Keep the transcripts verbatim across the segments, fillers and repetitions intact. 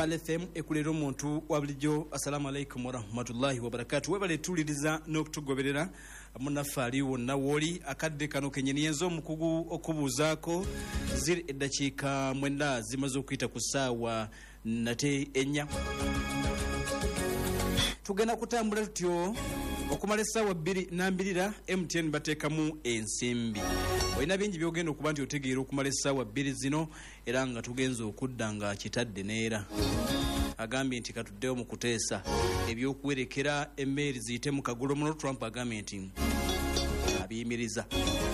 Pale F M ekulera omuntu wa bulijjo. Assalamu alaikum warahmatullahi wabarakatuh. Webale tuliriza n'okutugoberera munaffe ali wonna woli akadde kano kenyeni enzo omukugu okubuuzaako ziri eddakiika mwenda zimaze okuyita ku ssaawa nate ennya. Tugenda kutambula tutyo okumala essaawa bbiri nambirira M T N bateekamu ensimbi. Olina bingi byogenda okuba nti otegeera okumala essaawa bbiri zino era nga tugenza okudda nga kitadde neera. Agambye nti katuddewo mu kuteesa ebyokuwerekera emmeeri ziyite mu kagolomono. Trump agambye nti abiyimiriza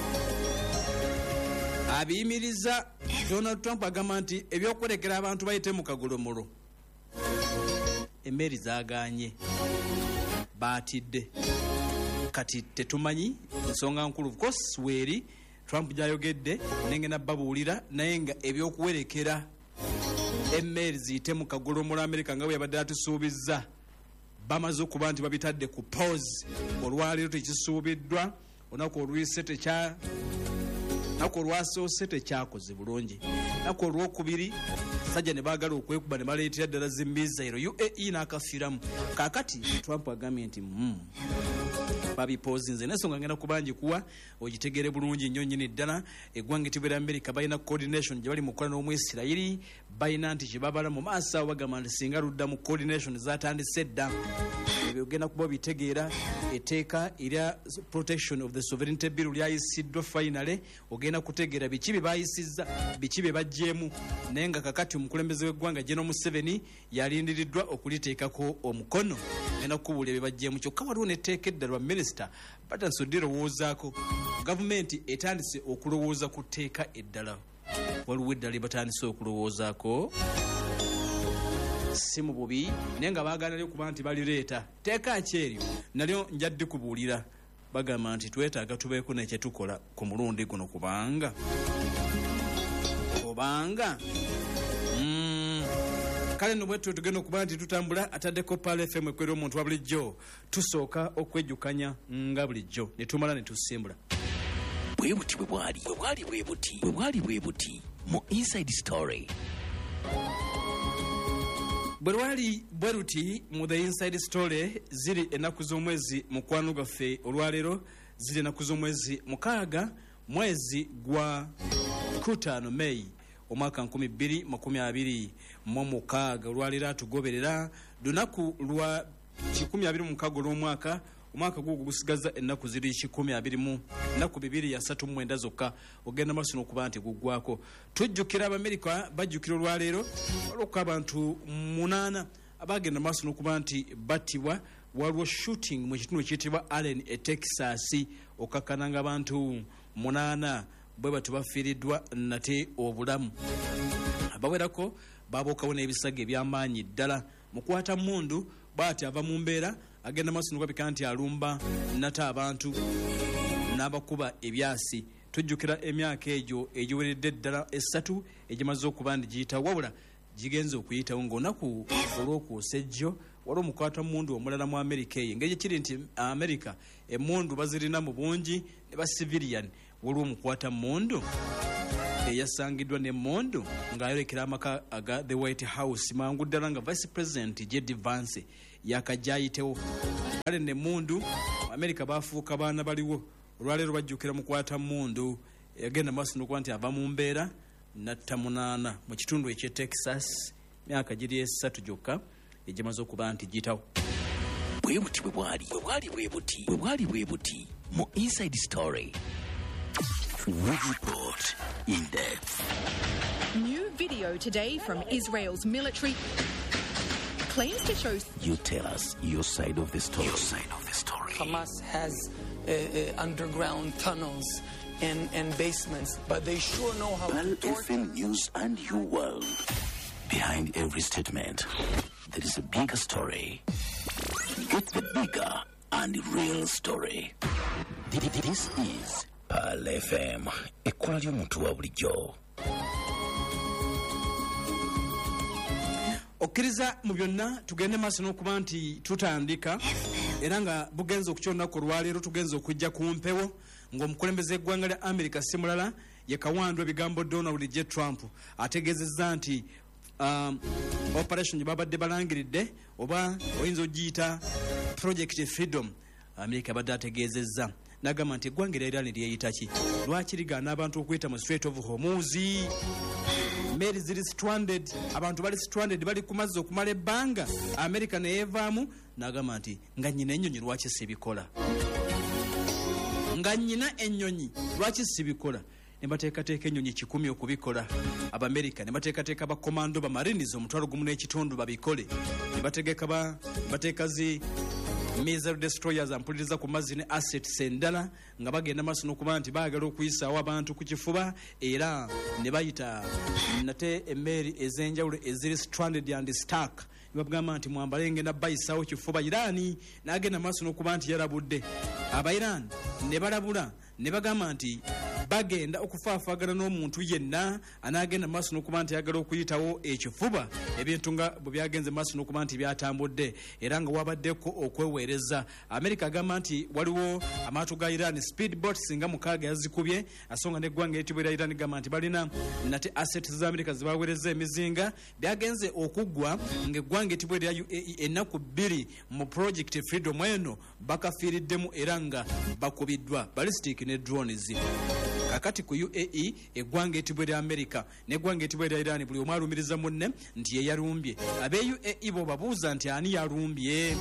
abiyimiriza Donald Trump agamba nti ebyokuwerekera abantu bayite mu kagolomono emmeeri zaaganye baatidde kati tetumanyi ensonga nkulu. Of course weeri Trump gyayogedde nengena babuulira naye nga ebyokuwerekera emmeeri ziyite mu kagolomono Amerika nga bwe yabadde atusuubizza bamaze okuba nti babitadde ku pause. Olwaleero tekisuubiddwa, olunaku oluyise tekya naku olwasoose tekyakoze bulungi. Naku olwokubiri sajja ne baagala okwekuba ne baleetera ddala zimbizairo U A E n'akafiiramu. Kaakati Trump agambye nti mm, babipozinze n'ensonga ngenda kubangi kuwa ogitegere bulungi nnyo nnyini ddala. Eggwanga etibera Amerika balina coordination gye bali mu kukola n'Omwisirayiri, balina nti kye babala mu maaso awo bagamba nti singa ludda mu coordination zatandise dda. Ebyo ogenda kuba bitegeera etteeka erya protection of the sovereignty bill lyayisiddwa finally. Ogenda kutegeera biki bye bayisizza biki bye bajjeemu naye nga kakati omukulembeze w'eggwanga General Museveni yalindiriddwa okuliteekako omukono. Ogenda kukubuulira bye bajjeemu kyokka waliwo n'etteeka eddala lwa minisita batansodde erowoozaako. Gavumenti etandise okulowooza ku tteeka eddala. Waliwo eddala batandise okulowoozaako si mu bubi naye nga baagala lyo kuba nti balireeta teeka ki eryo nalyo njadde kubuulira. Bagamba nti twetaaga tubeeko nekyetukola ku mulundi guno kubanga obanga mm, kale no bwettu tugenda okuba nti tutambula ataddeko Pale F M ekwera omuntu wa bulijjo. Tusooka okwejjukanya nga bulijjo ne tumala ne tusimbula. Bwe buti bwe bwali bwe bwali bwe buti bwe bwali bwe buti mu Inside Story. Bwe lwali bwe luti mu The Inside Story ziri ennaku z'omwezi mukwano gwaffe olwaleero ziri ennaku z'omwezi mukaaga mwezi gwa kutaano May omwaka nkumi bbiri makumi abiri mu mukaaga. Olwaleero atugoberera lunaku lwa kikumi abiri mu mukaaga olw'omwaka. Omwaka gwo gusigaza ennaku ziri kikumi abiri mu ennaku bibiri asatu mu mwenda zokka. Ogenda maaso n'okuba nti guggwako. Tujjukira Abamerika bajjukira olwaleero olw'okuba abantu munaana abagenda maaso n'okuba nti battibwa. Waliwo shooting mu kitundu kiyitibwa Allen e Texas okakana nga abantu munaana bwe batu bafiiriddwa nate obulamu. Abawerako babookawo n'ebisago eby'amaanyi ddala. Mukwata mundu bw'ati ava mu mbeera agenda maaso n'okwabika nti alumba nate abantu n'abakuba ebyasi. Tujjukira emyaka egyo egiweredde ddala essatu egimaze okuba ndi giyitawo wabula gigenze okuyitawo ng'olunaku olw'okuusa ejjo waliwo omukwata mundu omulala mu Amerika eyo. Engeri kiri nti Amerika emmundu bazirina mu bungi ne ba civilian. Waliwo omukwata mundu eyasangiddwa n'emmundu ng'ayolekera amaka aga the White House mangu ddala nga Vice President J D Vance yakajja ayitewo. Kale n'emmundu Amerika bafuuka baana baliwo. Olwaleero bajjukira mukwata mundu yagenda maaso n'okuba nti ava mu mbeera natta munaana mu kitundu eky'e Texas. Myaka giri esatu gyokka egimaze okuba nti giyitawo. Bwe buti bwe bwali bwe bwali bwe buti bwe bwali bwe buti mu Inside Story. We report in depth. New video today from Israel's military claims to show. You tell us your side of the story. Your side of the story. Hamas has uh, uh, underground tunnels and, and basements, but they sure know how Pal to torture. F M News and your world. Behind every statement, there is a bigger story. Get the bigger and real story. This is Pal F M, ekkola ly'omuntu wa bulijjo. Okkiriza mu byonna tugende maaso n'okuba nti tutandika era nga bugenze okukyonako olwaleero tugenze okujja ku mpewo ng'omukulembeze eggwanga lya Amerika si mulala ye kawandwa ebigambo Donald J. Trump ategeezezza nti um, operation gye babadde balangiridde oba oyinza ogiyita Project Freedom, Amerika badde ategeezezza n'agamba nti eggwanga lya Iran lyeyita ki, lwaki ligaana abantu okuyita mu Strait of Hormuz. Meri ziri stranded, abantu bali stranded, bali ku mazzi okumala ebbanga, Amerika neyeevaamu n'agamba nti nga nnyina ennyonyi lwaki sibikola, nga nnyina ennyonyi lwaki sibikola. Ne bateekateeka ennyonyi kikumi okubikola. Abamerika ne bateekateeka bakomando ba marines omutwalo gumu n'ekitundu babikole. Ne bategeka ba bateeka zi missile destroyers ampuliriza ku mazzi ne assets endala nga bagenda maaso n'okuba nti baagala okuyisaawo abantu ku kifuba, era ne bayita nate emmeeri ez'enjawulo eziri stranded and stuck. Babagamba nti mwambale ngenda bayisaawo kifuba. Irani n'agenda maaso n'okuba nti yarabudde. Aba Iran ne balabula ne bagamba nti bagenda okufaafagana n'omuntu yenna anaagenda maaso n'okuba nti ayagala okuyitawo ekifuba, ebintu nga bwe byagenze maaso n'okuba nti byatambudde, era nga wabaddeko okweweereza. Amerika agamba nti waliwo amaato ga Iran speedboats nga mukaaga yazikubye, asonga n'eggwanga eritibwa erya Iran gamba nti balina nate assets za Amerika zibaweereza emizinga, byagenze okuggwa ng'eggwanga eritibwa erya U A E ennaku bbiri mu Project Freedom eno bakafiiriddemu era nga bakubiddwa ballistic ne drones. Kakati ku U A E eggwanga etibwa erya Amerika n'eggwanga etibwa erya Iran buli omu alumiriza munne nti ye yalumbye. Abe U A E bo babuuza nti ani yalumbye,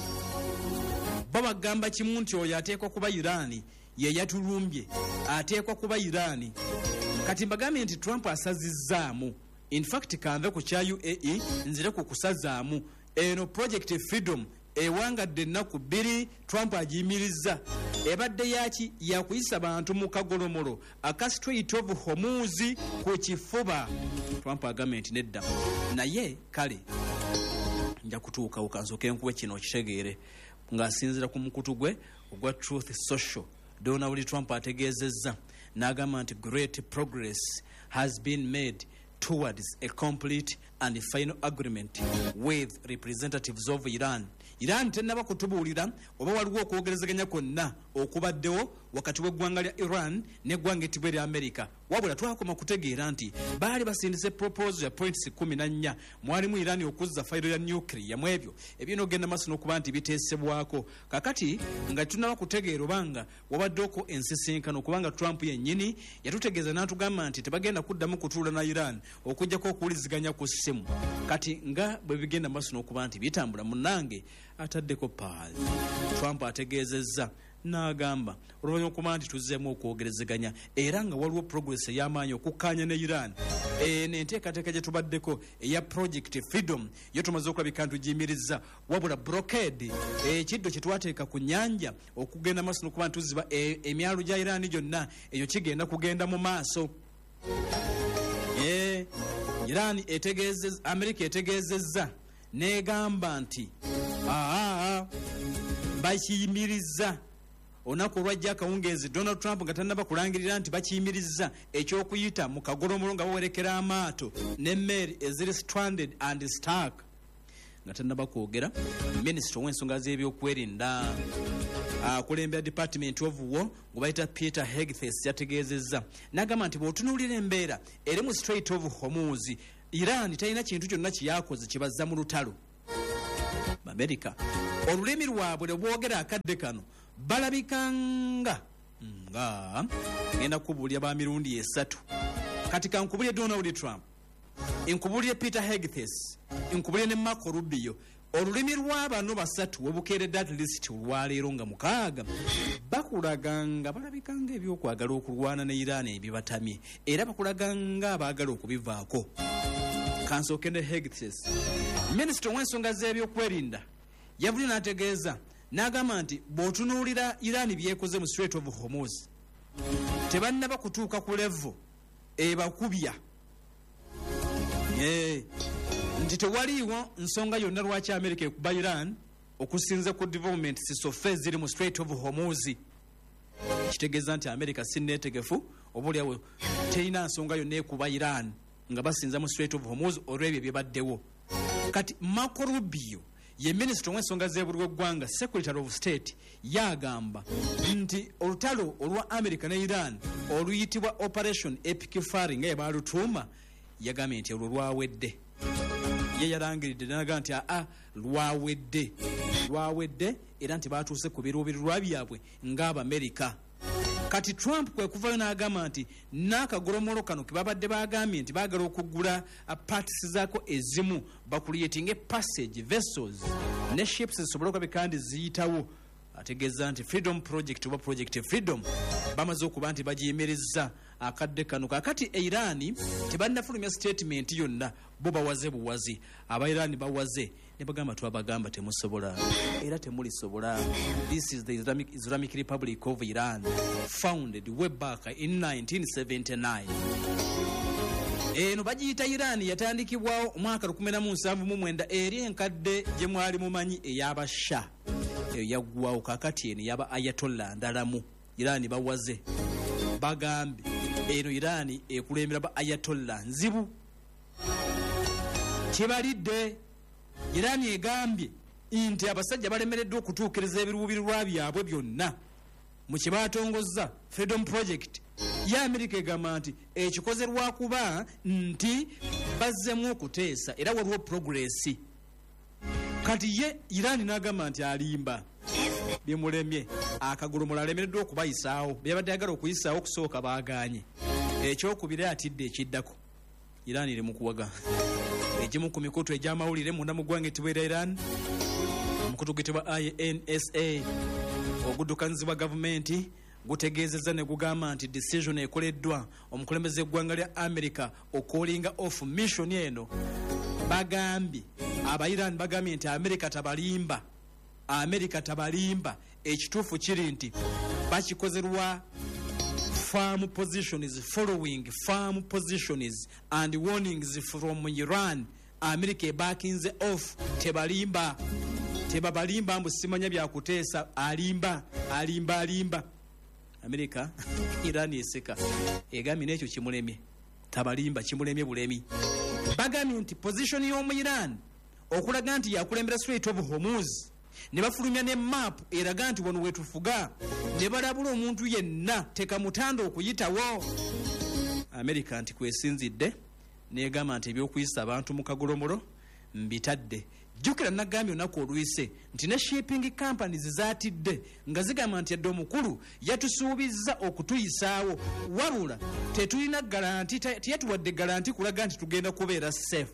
babagamba kimu nti oyo ateekwa kuba Iran ye yatulumbye, ateekwa kuba Iran. Kati mbagambye nti Trump asazizzaamu. In fact kanve ku kya U A E nzire ku kusazaamu eno Project Freedom ewangadde ennaku bbiri Trump agiyimiriza. Ebadde yaki yakuyisa bantu mu kagolomolo aka Strait of Hormuz ku kifuba. Trump agambye nti nedda, naye kale nja kutuuka ukansoke enkuwe kino okitegeere ng'asinzira ku mukutu gwe ogwa Truth Social. Donald Trump ategeezezza n'agamba nti great progress has been made towards a complete and final agreement with representatives of Iran. Iran tennaba kutubuulira oba waliwo okwogerezeganya kwonna okubaddewo wakati w'eggwanga lya Iran n'eggwanga ettibwa erya Amerika, wabula twakoma kutegeera nti baali basindise proposal ya points kumi na nnya mwalimu Iran okuzza fayiro ya nuclear mu ebyo ebyinogenda maaso n'okuba nti biteesebwako. Kakati nga tunaba kutegeera obanga wabaddeko ensisinkano kubanga Trump yennyini yatutegeeza n'atugamba nti tebagenda kuddamu kutuula na Iran okujjako okuwuliziganya ku ssimu. Kati nga bwe bigenda maaso n'okuba nti bitambula munnange ataddeko paali. Trump ategeezezza n'agamba oluvannyuma okuba nti tuzzeemu okwogerezeganya era nga waliwo progress ey'amaanyi okukkaanya ne Iran. E, n'enteekateeka gye tubaddeko eya Project Freedom yo tumaze okulabika ntugiyimirizza, wabula blockade ekiddo kye twateeka ku nnyanja okugenda maaso n'okuba nti tuziba e, emyalo gya Iran gyonna eyo kigenda kugenda mu maaso. E, Iran etegeezezza, Amerika etegeezezza n'egamba nti aa bakiyimirizza olunaku olwajja akawungeezi Donald Trump nga tannaba kulangirira nti bakiyimirizza ekyokuyita mu kagolomolo nga bawerekera amaato n'emmeeri eziri stranded and stuck. Nga tannaba kwogera, minisita ow'ensonga z'ebyokwerinda akulembera Department of War gwe bayita Peter Hegseth yategeezezza n'agamba nti bw'otunuulira embeera eri mu Strait of Hormuz, Iran talina kintu kyonna kyakoze kibazza mu lutalo. Amerika olulimi lwabwe lwe bwogera akadde kano balabikanga nga ngenda kubuulira ba mirundi esatu. Kati kankubulire Donald Trump, nkubulire Peter Hegseth, nkubulire ne Marco Rubio. Olulimi lw'abano basatu webukeeredde at least olwaleero nga mukaaga bakulaganga balabikanga ebyokwagala okulwana ne Iran ebibatamye era bakulaganga abaagala okubivaako. Kansooke ne Hegseth, minisita w'ensonga z'ebyokwerinda yavudde n'ategeeza n'agamba nti bw'otunuulira Iran byekoze mu Strait of Hormuz tebannaba kutuuka ku level ebakubya e, nti tewaliiwo nsonga yonna lwaki Amerika ekuba Iran okusinze ku development sisofe ziri mu Strait of Hormuz. Kitegeeza nti Amerika si neetegefu obaoliawo terina nsonga yonna ekuba Iran nga basinza mu Strait of Hormuz olw'ebyo byebaddewo. Kati Marco Rubio ye minisita w'ensonga z'ebuli w'eggwanga Secretary of State yagamba nti olutalo olwa Amerika ne Iran oluyitibwa Operation Epic Fury nga ye baalutuuma, yagambye nti olwo lwawedde. ye yalangiridde naga nti aa lwawedde lwawedde era nti batuuse ku biruubirirwa byabwe ng'Abamerika. Kati Trump kwe kuvayo n'agamba nti n'akagolomolo kano ke babadde bagambye nti baagala okugula parts zaako ezimu bakuliyetinga passage vessels ne ships zisobole okuba kandi ziyitawo. Ategeeza nti Freedom Project oba Project Freedom bamaze okuba nti bagiyimirizza akadde kano. Kakati e Iran tebannafulumya statement yonna, bo bawaze buwazi. Aba Iran bawaze ne bagamba twabagamba temusobola era temulisobola. This is the Islamic, Islamic Republic of Iran, founded way back in nineteen seventy-nine. Eno bagiyita Iran yatandikibwawo omwaka lukumi na musanvu mu mwenda eri enkadde gye mwali mumanyi ey'Abasha. Eyo yaggwawo. Kakati eno yaba Ayatollah ndalamu. Iran bawaze bagambye eno Iran ekulembera ba Ayatollah nzibu. Kibalidde Iran egambye nti abasajja balemereddwa okutuukiriza ebiruubirirwa byabwe byonna mu kye baatongozza Freedom Project. Ya Amerika egamba nti ekikoze lwakuba nti bazzemu okuteesa era waliwo progress. Kati ye Iran n'agamba nti alimba bimulemye akagolomola alemereddwa okubayisaawo. Byabadde agala okuyisaawo okusooka baaganye. Ekyokubiri atidde ekiddako. Iran iri mu kuwaga. Egimu ku mikutu egy'amawulire munda mu ggwanga etibwera Iran, omukutu guyitibwa I N S A oguddukanizibwa gavumenti gutegeezezza ne gugamba nti decision ekoleddwa omukulembeze eggwanga lya America okoolinga off mission eno. Bagambye aba Iran bagambye nti America tabalimba America tabalimba. Ekituufu kiri nti bakikozerwa firm positions following firm positions and warnings from Iran. America backinze off tebalimba tebabalimba mbu simanya bya kuteesa alimba alimba alimba. America Iran eseka egambye n'ekyo kimulemye tabalimba kimulemye bulemi. Bagambye nti position y'omu Iran okulaga nti yakulembera Strait of Hormuz ne bafulumya ne map eraga nti wano wetufuga ne balabula omuntu yenna tekamutanda okuyitawo. America nti kwesinzidde negamba nti ebyokuyisa abantu mu kagolomolo mbitadde. Jjukira nagambye olunaku oluyise nti ne shipping companies zaatidde nga zigamba nti yadde omukulu yatusuubizza okutuyisaawo wabula tetulina garanti teyatuwadde garanti kulaga nti tugenda kubeera safe.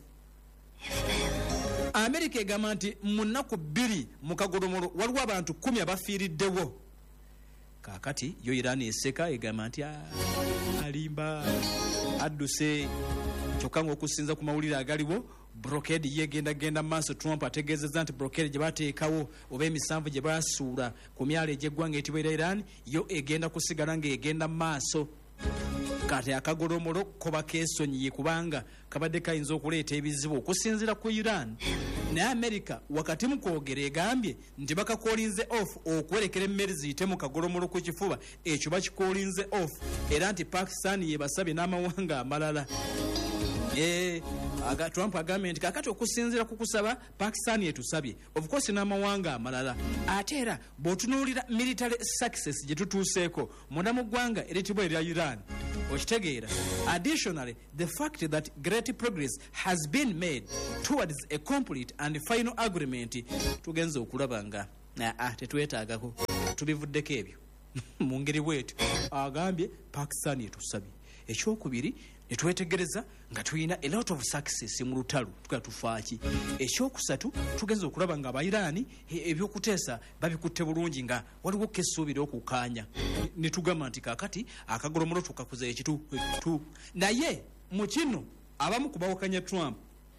America egamba nti mu nnaku bbiri mu kagolomolo waliwo abantu kumi abafiiriddewo. Kaakati yo Iran eseka egamba nti alimba adduse. Kyokka ng'okusinza ku mawulire agaliwo blockade yegenda genda maaso. Trump ategeezezza nti blockade gye bateekawo oba emisanvu gye baasuula ku myalo egy'eggwanga etibwera Iran yo egenda kusigala ng'egenda maaso. Kati akagolomolo ko bakeesonyiye kubanga kabadde kayinza okuleeta ebizibu okusinziira ku Iran. Naye America wakati mu kwogera egambye nti bakakoolinze off okwerekera emmeri ziyite mu kagolomolo ku kifuba. Ekyo bakikoolinze off era nti Pakistan yebasabye n'amawanga amalala. Eh, aga Trump agambye nti kakati okusinziira ku kusaba Pakistan yetusabye of course n'amawanga amalala. Ate era bw'otunuulira military success gye tutuuseeko munda mu ggwanga eritibwa erya Iran okitegeera. Additionally, the fact that great progress has been made towards a complete and final agreement tugenza okulaba nga ah tetwetaagako tubivuddeko ebyo mu ngeri bwetu. Agambye Pakistan yetusabye. Ekyokubiri netwetegereza nga tulina a lot of success mu lutalo tukatufaaki. Ekyokusatu tugenza okulaba nga Abairani ebyokuteesa babikutte bulungi nga waliwo kessuubira okukaanya. Ne tugamba nti kaakati akagolomolo tukakuza ekitu tu. Naye mu kino abamu kubawakanya Trump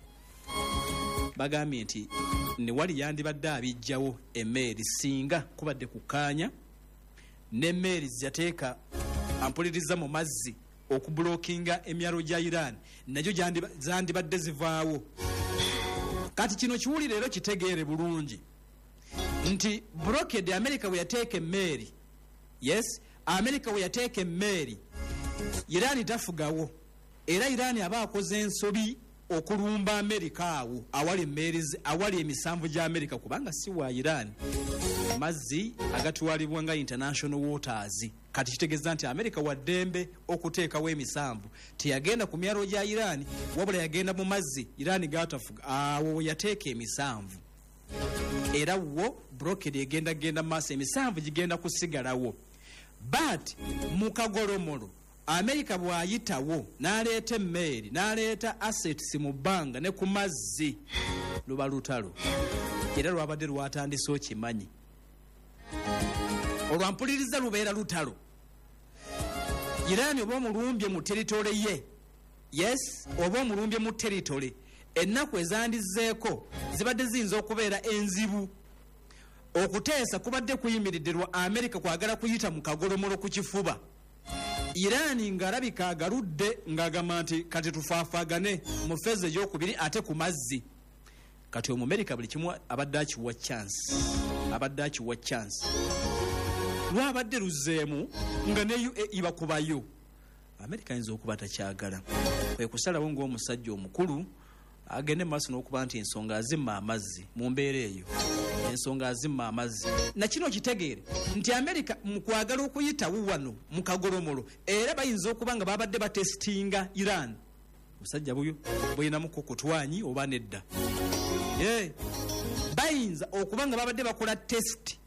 bagambye nti ne wali yandibadde abijjawo emmeeri singa kubadde kukaanya n'emmeeri zateeka ampuliriza mu mazzi okublockinga emyalo gya Iran najo zandibadde zivaawo. Kati kino kiwulire leero kitegeere bulungi nti blockade America we yateeka emmeeri. Yes, America we yateeka emmeeri Iran tafugawo era Iran aba akoze ensobi okulumba America awo awali emmeeri awali emisanvu gya America kubanga si wa Iran. mazzi agatwalibwa nga international waters. Kati kitegeeza nti America waddembe okuteekawo emisanvu teyagenda ku myalo gya Iran wabula yagenda mu mazzi Iran gatafuga awo yateeka emisanvu era wo blockade egenda genda maaso emisanvu gigenda kusigalawo. But mu kagolomolo America bw'ayitawo n'aleeta emmeri n'aleeta assets mu bbanga ne ku mazzi luba lutalo era lwabadde lwatandise okimanyi olwampuliriza lubeera lutalo. Iran oba omulumbye mu territory ye, yes, oba omulumbye mu territory, ennaku ezandizeeko zibadde ziyinza okubeera enzibu. Okuteesa kubadde kuyimiridde lwa America kwagala kuyita mu kagolomolo ku kifuba. Iran ng'alabika agaludde ng'agamba nti kati tufaafaagane mu feezi ey'okubiri ate ku mazzi. Kati Omumerika buli kimu abadde akiwa chance, abadde akiwa chance. Lwabadde luzeemu nga ne U A E bakubayo. America ayinza okuba takyagala. Kwe kusalawo ng'omusajja omukulu agende maaso n'okuba nti ensonga azimma amazzi mu mbeera eyo. Ensonga azimma amazzi. Na kino kitegeere nti America mu kwagala okuyitawo wano mu kagolomolo era bayinza okuba nga babadde batestinga Iran. Musajja buyo bwinamu ku kutwanyi oba nedda. Yeah. Bayinza okuba nga babadde bakola test.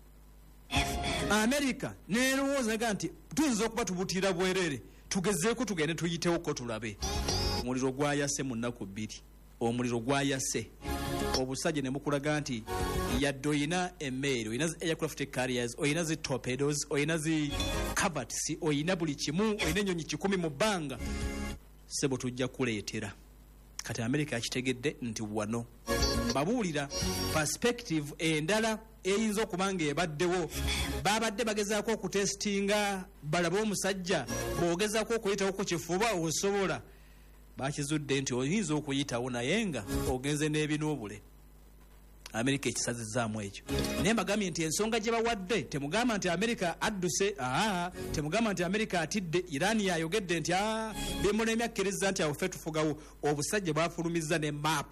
America nerowooza ga nti tuyinza okuba tubutira bwerere tugezeeko tugende tuyitewo ko tulabe. Omuliro gwayase mu nnaku bbiri. Omuliro gwayase. Obusajja ne mukulaga nti yadde oyina emmeri, oyina aircraft carriers, oyina zi torpedoes, oyina zi cavats, oyina buli kimu, oyina ennyonyi kikumi mu bbanga. Sebo tujja kuleetera. Kati America yakitegedde nti wano babuulira perspective endala eyinza okuba nga ebaddewo. Babadde bagezaako okutestinga balaba omusajja bw'ogezaako okuyitawo ku kifuba osobola. Bakizudde nti oyinza okuyitawo naye nga ogenze n'ebinoobule. America ekisazizzaamu ekyo. Naye mbagambye nti ensonga gye bawadde temugamba nti America adduse, aa temugamba nti America atidde. Iran yayogedde nti aa bimulemye akkiriza nti awo ffe tufugawo. Obusajja bafulumizza ne map.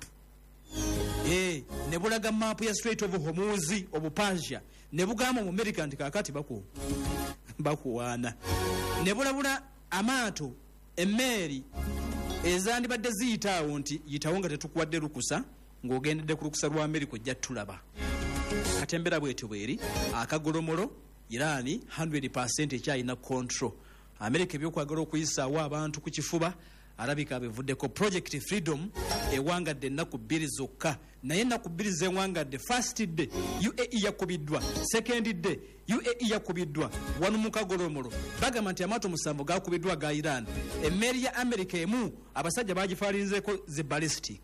Eh, ne bulaga map ya Strait of Hormuz obupasia. Ne bugamba mu America nti kakati baku bakuwaana. Ne bulabula amaato emmeri ezandibadde ziyitaawo nti yitawo nga tetukuwadde lukusa ng'ogendedde ku lukusa lwa America ojja tulaba. Katembera bwetyo bweri akagolomolo Iran one hundred percent ekyalina control. America ebyokwagala okuyisaawo abantu ku kifuba alabika abivuddeko. Project Freedom ewangadde ennaku bbiri zokka, naye ennaku bbiri zewangadde. First day U A E yakubiddwa, second day U A E yakubiddwa. Wano mu kagolomolo bagamba nti amaato musanvu gakubiddwa ga Iran. Emmeri ya America emu abasajja bagifaalinzeeko zi ballistic.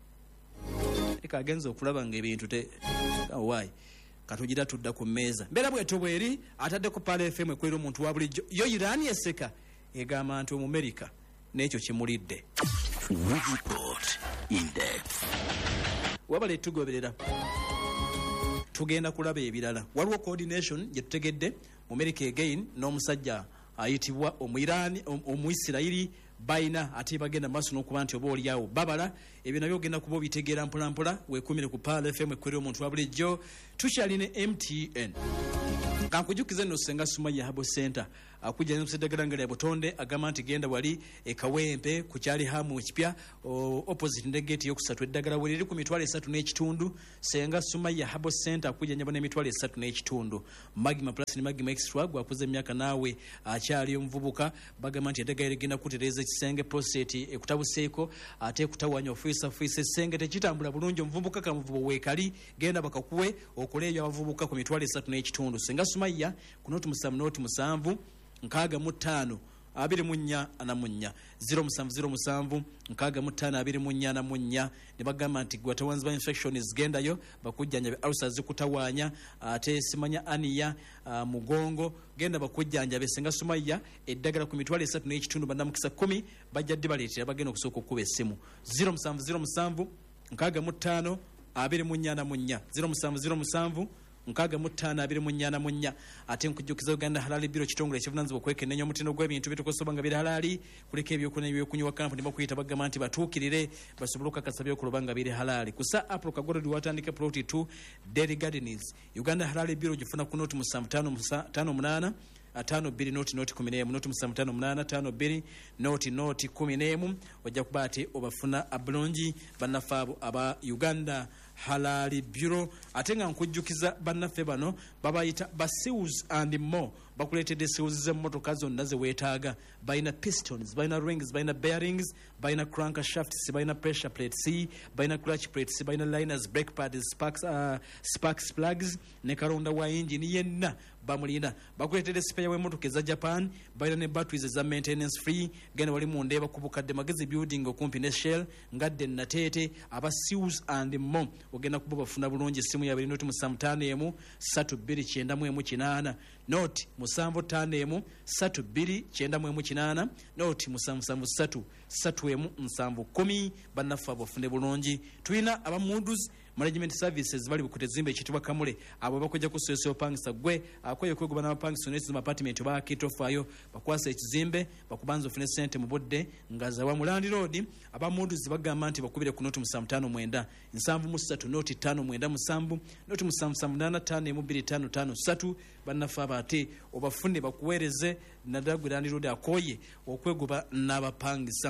Eka agenza okulaba ng'ebintu te awaayi katugira tudda ku mmeeza. Mbeera bwetu bweri atadde ku Pala F M ekwera omuntu wa bulijjo. Yo Iran yeseka egamba nti Omumerika n'ekyo kimulidde. Report in depth. Wabale tugoberera. Tugenda kulaba ebirala. Waliwo coordination gye tutegedde mu America again n'omusajja ayitibwa Omuirani Omuisirairi bayina ate bagenda maaso n'okuba nti oba oliawo babala. Ebyo nabyo ogenda kuba obitegeera mpola mpola. Weekumire ku Pala F M ekwerera omuntu wa bulijjo. Tukyalina M T N. Kankujukiza nno Senga Sumaya Habo Center akujja n'omusedagala nga lya Butonde agamba nti genda wali e Kawempe ku kyali hamu ekipya opposite ndegeti yokusatu eddagala wali ku mitwalo esatu n'ekitundu. Senga Sumaya Habo Center akujja nyabo n'emitwalo esatu n'ekitundu. Magima Plus ne Magima Extra gwakuze emyaka naawe akyali omuvubuka bagamba nti eddagala ligenda kutereeza ekisenge prostate ekutabuseeko ate ekutawanya ofiisa ofiisa essenge tekitambula bulungi omuvubuka kamuvubo weekali genda bakakuwe okuleeyo abavubuka ku mitwalo esatu n'ekitundu. Senga Sumaya kunoti musanvu noti musanvu nkaaga mu ttaano abiri mu nnya ana mu nnya zero musanvu zero musanvu nkaaga mu ttaano abiri mu nnya ana mu nnya. Ne bagamba nti gwatawanziba infection zigendayo bakujjanjabe ulcers kutawaanya ate simanya aniya uh, mugongo genda bakujjanjabe. Senga Sumaya eddagala ku mitwalo esatu n'ekitundu bannamukisa kumi bajjadde baleetera bagenda okusooka okuba essimu zero musanvu zero musanvu nkaaga mu ttaano abiri mu nnya ana mu nnya zero musanvu zero musanvu nkaaga mu ttaano abiri mu nnya na mu nnya ate nkujjukiza Uganda Halali Bureau kitongole ekivunaanyizibwa okwekenneenya omutindo gw'ebintu bitukosoba nga biri halali kuleka ebyokunywa ebyokunywa kampuni bakuyita bagamba nti batuukirire basobole okukakasa byokuloba nga biri halali kusa April Kagorodi watandika ploti two Dairy Gardens Uganda Halali Bureau gifuna ku noti musanvu ttaano munaana tano biri noti noti kumi n'emu noti musanvu ttaano munaana tano biri noti noti kumi n'emu ojja kuba ate obafuna abulungi bannaffe abo aba Uganda Halali Bureau ate nga nkujjukiza bannaffe bano babayita ba seals and more bakuleetedde seals z'emmotoka zonna ze weetaaga balina pistons balina rings balina bearings balina crankshafts balina pressure plates balina clutch plates balina liners brake pads sparks, uh, sparks plugs ne kalonda wa engine yenna bamulina bakuleetedde spare w'emmotoka eza Japan balina ne batteries eza maintenance free genda wali mu ndeeba ku bukadde magezi building okumpi ne Shell ngadde nateete aba seals and more ogenda kuba bafuna bulungi essimu yabiri noti musanvu ttaano emu ssatu bbiri kyenda mu emu kinaana noti musanvu ttaano emu ssatu bbiri kyenda mu emu kinaana noti musanvu musanvu ssatu ssatu emu nsanvu kkumi bannaffe abo bafune bulungi tulina abamundus management services bali ku tezimbe ekitibwa Kamule abo bakujja ku soso pangisa gwe akoye kwegoba n'abapangisa n'ekizi mu apartment ba kitofaayo bakwasa ekizimbe bakubanza ofune sente mu budde nga zawa mu Land Road abamundus bagamba nti bakubire ku noti musanvu ttaano mwenda nsanvu mu ssatu noti ttaano mwenda musanvu noti musanvu musanvu munaana ttaano emu bbiri ttaano ttaano ssatu bannaffe abate obafune bakuweereze nadagwe Land Road akoye okwegoba n'abapangisa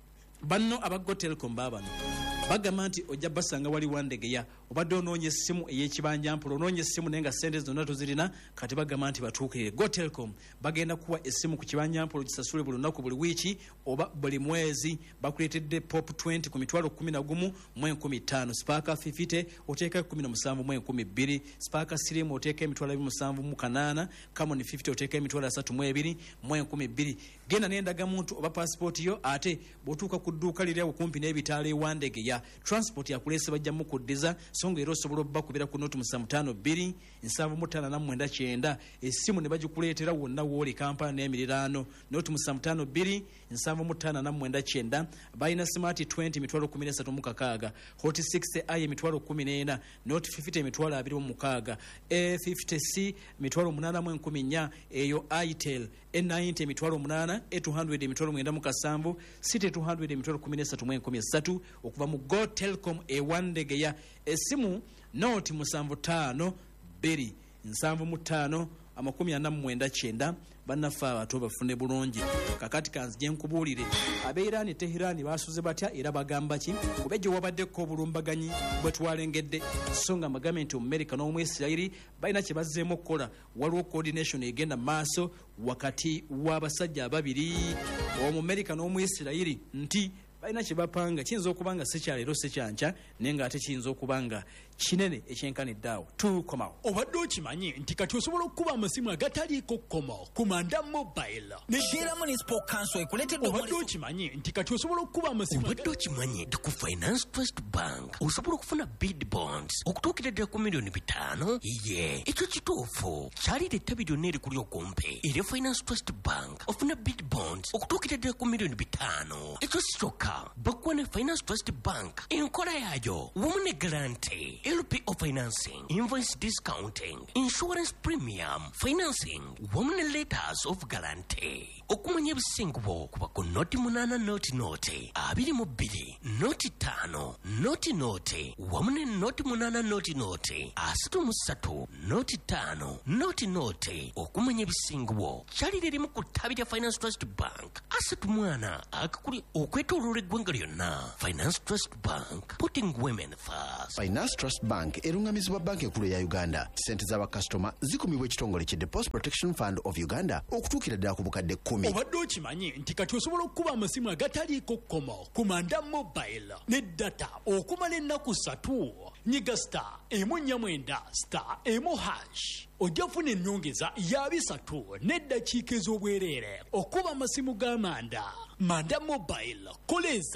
banno abago Telecom babano bagamba nti ojja basanga wali wandegeya obadde onoonya essimu ey'ekibanja mpulo onoonya essimu naye nga sente zonna tozirina kati bagamba nti batuukirire Go Telecom bagenda kuwa essimu ku kibanja mpulo gisasule buli lunaku buli wiiki oba buli mwezi bakuleetedde pop twenty ku mitwalo kumi na gumu mu enkumi ttaano Spark fifty oteeka kumi na musanvu mu enkumi bbiri Spark Slim oteeka emitwalo ebiri musanvu mu kanaana Camon fifty oteeka emitwalo asatu mu ebiri mu enkumi bbiri genda n'endagamuntu oba passport yo ate bw'otuuka ku dduuka liri awo kumpi n'ebitaala ewandegeya transport yakulese bajja mu kuddiza songa era osobola obbakubira ku noti musanvu ttaano bbiri nsanvu mu ttaano na mwenda kyenda essimu ne bagikuleetera wonna wooli Kampala n'emiriraano noti musanvu ttaano bbiri nsanvu mu ttaano na mwenda kyenda balina smart twenty emitwalo kumi n'esatu mu kakaaga hot sixty i emitwalo kumi n'ena noti fifty emitwalo abiri mu mukaaga a fifty c emitwalo munaana mu enkumi nnya eyo itel a ninety emitwalo munaana a two hundred emitwalo mwenda mu kasanvu city two hundred emitwalo kumi n'esatu mu enkumi esatu okuva mu Go Telecom ewandegeya essimu noti musanvu ttaano bbiri nsanvu mu ttaano amakumi ana mu mwenda kyenda bannaffe abato bafune bulungi kakati kanzije nkubuulire abeirani Tehirani basuze batya era bagamba ki kuba gye wabaddeko obulumbaganyi bwe twalengedde so nga gavumenti mu America n'Omwisirayiri balina kye bazzeemu okukola waliwo coordination egenda maaso wakati w'abasajja ababiri omu America n'Omwisirayiri nti balina kye bapanga kiyinza okuba nga si kyaleero si kyanca naye nga ate kiyinza okuba nga kinene ekyenkanidde awo tukomawo obadde okimanyi nti kati osobola okuba amasimu agataliiko kkomo ku Manda Mobile Shira Municipal Council ekuleetedde obadde okimanyi nti kati osobola okuba amasimu obadde okimanyi nti ku Finance Trust Bank osobola okufuna bid bonds okutuukira ddala ku miliyoni bitaano ye ekyo kituufu kyalireeta biliyoni eri kuli okumpe era Finance Trust Bank ofuna bid bonds okutuukira ddala ku miliyoni bitaano ekyo si kyokka bakuwa ne Finance Trust Bank enkola yaayo wamu ne garante L P O financing, invoice discounting, insurance premium, financing, woman letters of guarantee. Okumanya ebisingubo kuba ku noti munana noti noti, abiri mu bbiri, noti ttaano, noti noti, wamune noti munana noti noti, asatu mu ssatu, noti ttaano, noti noti. Okumanya ebisingubo kyalire limu ku ttabi lya Finance Trust Bank. Asatu mwana akakuli okwetooloola eggwanga lyonna. Finance Trust Bank, putting women first. Finance Trust Bank erungamizibwa banka enkulu ya Uganda. Sente z'abakasitoma zikumibwa ekitongole ki Deposit Protection Fund of Uganda okutuukira ddala ku bukadde kkumi. Obadde okimanyi nti kati osobola okuba amasimu agataliiko kkomo ku Manda Mobile ne data okumala ennaku ssatu. Nyiga star emu nnya mwenda star emu hash. Ojja funa ennyongeza ya bisatu n'eddakiika ez'obwereere okuba amasimu ga Manda. Manda Mobile koleza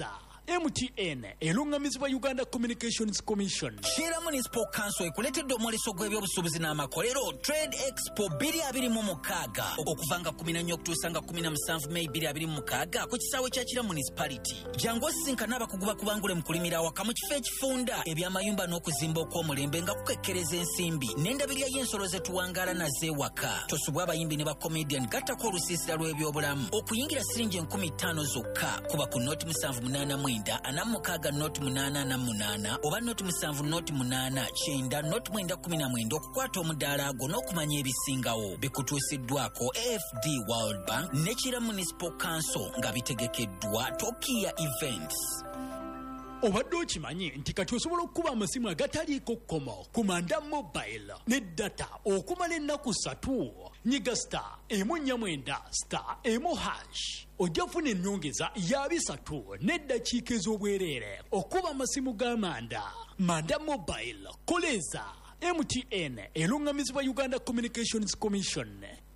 M T N elungamizibwa Uganda Communications Commission. Shira Municipal Council ekuletedde omwoleso gw'ebyobusuubuzi n'amakolero Trade Expo bbiri abiri mu mukaaga okuvanga kumi na nnya okutuusa kumi na musanvu May bbiri abiri mu mukaaga ku kisaawe kya Kira Municipality. Jangu osinkana abakugu bakubangule mu kulimira awaka mu kifo ekifunda ebyamayumba n'okuzimba okw'omulembe nga kukekkereza ensimbi n'endabirya y'ensolo ze tuwangaala nazeewaka. Tosubwa abayimbi ne bakomedian gattako olusiisira lw'ebyobulamu okuyingira siringi enkumi ttaano zokka kuba ku noti musanvu munaana mwenda ana mukaaga noti munaana ana munaana oba noti musanvu noti munaana kyenda noti mwenda kumi na mwenda okukwata omudaala ago n'okumanya ebisingawo. Bikutuusiddwako A F D World Bank ne Kira Municipal Council nga bitegekeddwa Tokia Events. Obadde okimanyi nti kati osobola okukuba amasimu agataliiko kkomo ku Manda Mobile ne data okumala ennaku ssatu. Nyiga star emu nnya mwenda star emu hash ojja funa ennyongeza ya bisatu n'eddakiika ez'obwereere okuba amasimu ga Manda. Manda Mobile koleza M T N elungamizibwa Uganda Communications Commission.